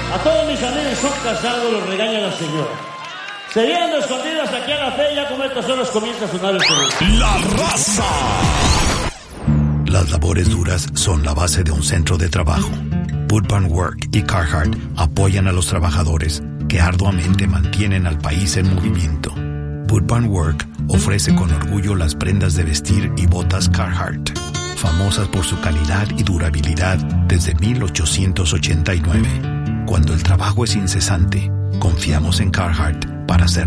A todos mis amigos son casados, los regaña la señora. Se vienen escondidas aquí a la fe y ya como estas horas comienza a sonar el teléfono. ¡La raza! Las labores duras son la base de un centro de trabajo. Boot Barn Work y Carhartt apoyan a los trabajadores que arduamente mantienen al país en movimiento. Boot Barn Work ofrece con orgullo las prendas de vestir y botas Carhartt, famosas por su calidad y durabilidad desde 1889. Cuando el trabajo es incesante, confiamos en Carhartt para hacer